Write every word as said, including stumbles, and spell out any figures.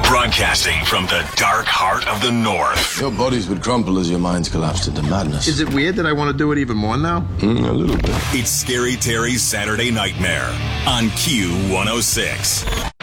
Broadcasting from the dark heart of the North. Your bodies would crumple as your minds collapsed into madness. Is it weird that I want to do it even more now? Mm, a little bit. It's Scary Terry's Saturday Nightmare on Q one oh six.